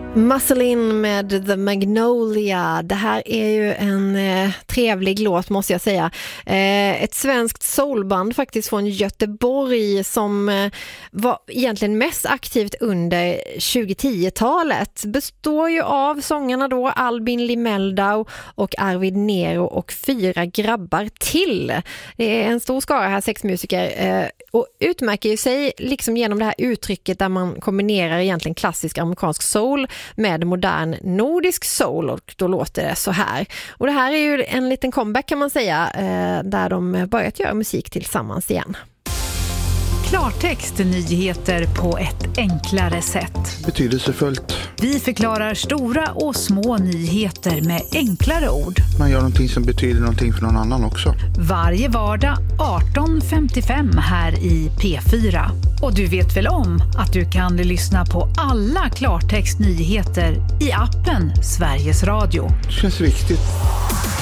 Muscle In med The Magnolia. Det här är ju en trevlig låt, måste jag säga. Ett svenskt soulband faktiskt från Göteborg som var egentligen mest aktivt under 2010-talet. Består ju av sångarna då Albin Limeldau och Arvid Nero och 4 grabbar till. Det är en stor skara här, 6 musiker, och utmärker ju sig liksom genom det här uttrycket där man kombinerar egentligen klassisk amerikansk soul med modern nordisk soul, och då låter det så här. Och det här är ju en liten comeback, kan man säga, där de börjat göra musik tillsammans igen. Klartext, nyheter på ett enklare sätt. Betydelsefullt. Vi förklarar stora och små nyheter med enklare ord. Man gör någonting som betyder någonting för någon annan också. Varje vardag 18:55 här i P4. Och du vet väl om att du kan lyssna på alla Klartext nyheter i appen Sveriges Radio. Det känns viktigt.